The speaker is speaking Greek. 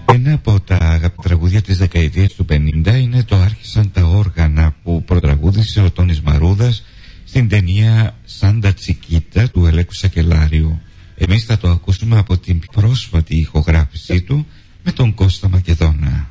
Ένα από τα αγαπητά τραγούδια της δεκαετίας του 50 είναι το «Άρχισαν τα όργανα» που προτραγούδησε ο Τόνης Μαρούδας στην ταινία «Σάντα Τσικίτα» του Ελέκου Σακελάριου. Εμείς θα το ακούσουμε από την πρόσφατη ηχογράφησή του με τον Κώστα Μακεδόνα.